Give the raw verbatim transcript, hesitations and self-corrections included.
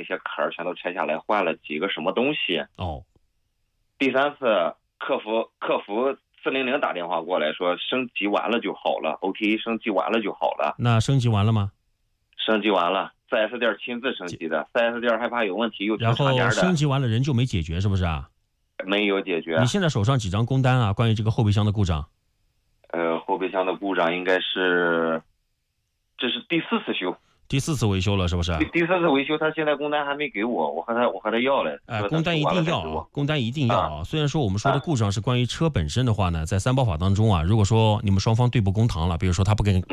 那些壳全都拆下来，换了几个什么东西。 哦， 第三次客服客服四零零打电话过来说升级完了就好了 ，O T A 升级完了就好了。 那升级完了吗？ 升级完了，四 S 店亲自升级的，四 S 店害怕有问题又然后升级完了人就没解决，是不是啊？ 没有解决。 你现在手上几张工单啊？关于这个后备箱的故障？ 呃，后备箱的故障应该是，这是第四次修。 第四次维修了，是不是？ 第四次维修，他现在工单还没给我，我和他我和他要了。 哎，工单一定要啊，工单一定要啊。虽然说我们说的故障是关于车本身的话呢，在三包法当中啊，如果说你们双方对簿公堂了，比如说他不给